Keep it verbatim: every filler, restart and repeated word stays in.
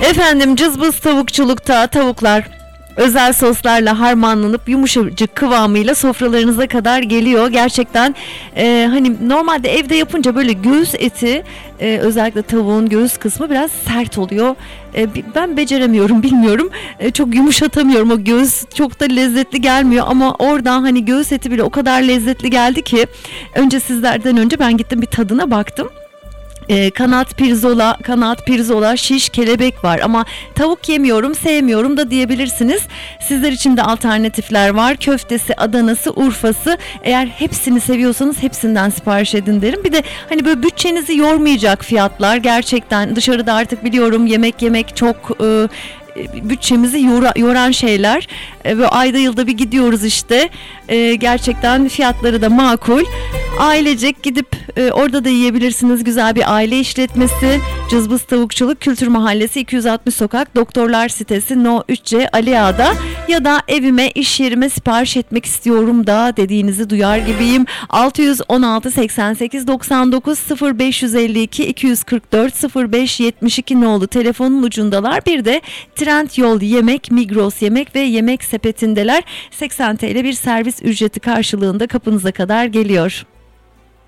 Efendim, cızbız tavukçulukta tavuklar özel soslarla harmanlanıp yumuşacık kıvamıyla sofralarınıza kadar geliyor. Gerçekten e, hani normalde evde yapınca böyle göğüs eti, e, özellikle tavuğun göğüs kısmı biraz sert oluyor. E, ben beceremiyorum, bilmiyorum. E, çok yumuşatamıyorum, o göğüs çok da lezzetli gelmiyor ama oradan hani göğüs eti bile o kadar lezzetli geldi ki önce sizlerden önce ben gittim bir tadına baktım. Ee, kanat pirzola, kanat pirzola, şiş, kelebek var ama tavuk yemiyorum, sevmiyorum da diyebilirsiniz. Sizler için de alternatifler var. Köftesi, Adanası, Urfası. Eğer hepsini seviyorsanız hepsinden sipariş edin derim. Bir de hani böyle bütçenizi yormayacak fiyatlar. Gerçekten dışarıda artık biliyorum yemek yemek çok e, bütçemizi yora, yoran şeyler. E, ve ayda yılda bir gidiyoruz işte. E, gerçekten fiyatları da makul. Ailecek gidip e, orada da yiyebilirsiniz. Güzel bir aile işletmesi. Cızbız Tavukçuluk, Kültür Mahallesi, iki yüz altmış Sokak, Doktorlar Sitesi, No üç C, Ali Ağa'da. Ya da evime, iş yerime sipariş etmek istiyorum da dediğinizi duyar gibiyim. altı yüz on altı seksen sekiz doksan dokuz sıfır beş yüz elli iki iki yüz kırk dört sıfır beş yetmiş iki nolu telefonun ucundalar. Bir de Trendyol Yemek, Migros Yemek ve Yemek Sepetindeler. seksen TL bir servis ücreti karşılığında kapınıza kadar geliyor.